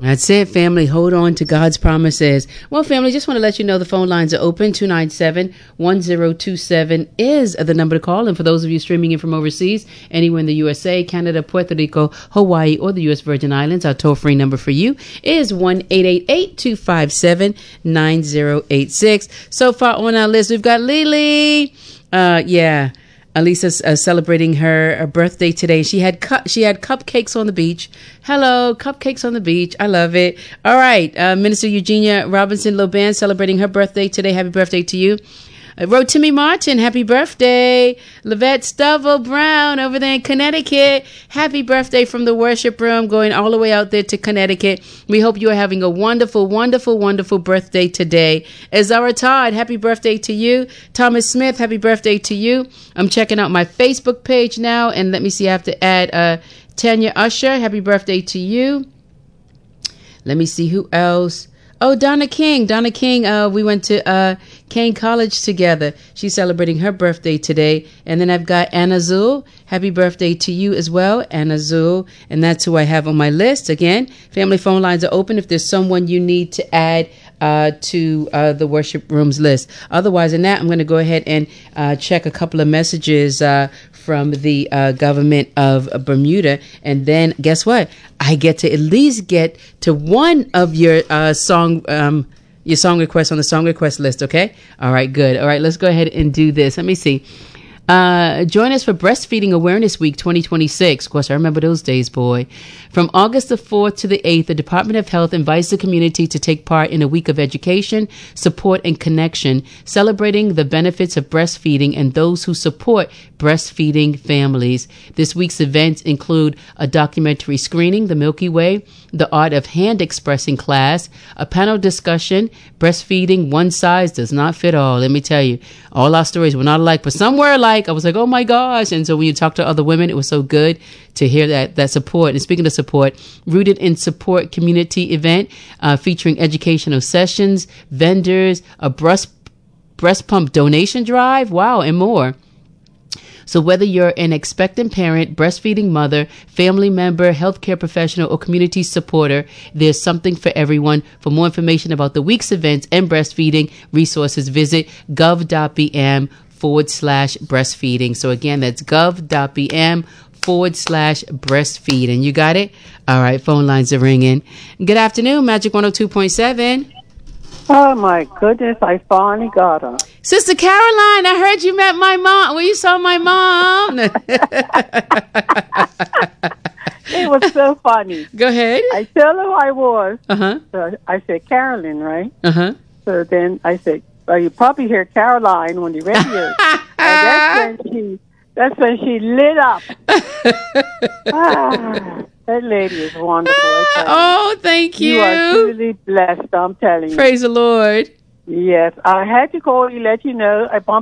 That's it, family. Hold on to God's promises. Well, family, just want to let you know the phone lines are open. 297-1027 is the number to call. And for those of you streaming in from overseas, anywhere in the USA, Canada, Puerto Rico, Hawaii, or the U.S. Virgin Islands, our toll-free number for you is 1-888-257-9086. So far on our list, we've got Lily. Alisa's celebrating her birthday today. She had cupcakes on the beach. Hello, cupcakes on the beach. I love it. All right, Minister Eugenia Robinson Loban celebrating her birthday today. Happy birthday to you. Rotimi Martin, happy birthday. Lavette Stovall Brown over there in Connecticut. Happy birthday from the worship room, going all the way out there to Connecticut. We hope you are having a wonderful, wonderful, wonderful birthday today. Azara Todd, happy birthday to you. Thomas Smith, happy birthday to you. I'm checking out my Facebook page now, and let me see, I have to add Tanya Usher, happy birthday to you. Let me see who else. Oh, Donna King. We went to Kane College together. She's celebrating her birthday today. And then I've got Anna Zul. Happy birthday to you as well, Anna Zul. And that's who I have on my list. Again, family phone lines are open if there's someone you need to add to the worship rooms list. Otherwise than that, I'm going to go ahead and check a couple of messages from the government of Bermuda. And then guess what? I get to at least get to one of your song requests on the song request list. Okay. All right. Good. All right. Let's go ahead and do this. Let me see. Join us for Breastfeeding Awareness Week 2026. Of course, I remember those days, boy. From August the 4th to the 8th, the Department of Health invites the community to take part in a week of education, support, and connection, celebrating the benefits of breastfeeding and those who support breastfeeding families. This week's events include a documentary screening, The Milky Way, the Art of Hand Expressing class, a panel discussion, breastfeeding, one size does not fit all. Let me tell you, all our stories were not alike, but some were alike. I was like, oh my gosh. And so when you talk to other women, it was so good to hear that support. And speaking of support, Rooted in Support community event featuring educational sessions, vendors, a breast pump donation drive, wow, and more. So whether you're an expectant parent, breastfeeding mother, family member, healthcare professional, or community supporter, there's something for everyone. For more information about the week's events and breastfeeding resources, visit gov.bm/breastfeeding. So again, that's gov.bm/breastfeeding. You got it? All right, phone lines are ringing. Good afternoon, Magic 102.7. Oh, my goodness, I finally got her. Sister Caroline, I heard you met my mom. Well, you saw my mom. It was so funny. Go ahead. I tell her who I was. Uh-huh. So I said, Carolyn, right? Uh-huh. So then I said, well, you probably hear Caroline on the radio. And that's when she lit up. That lady is wonderful. Oh, thank you. You are truly blessed, I'm telling you. Praise the Lord. Yes, I had to call you, let you know. I bumped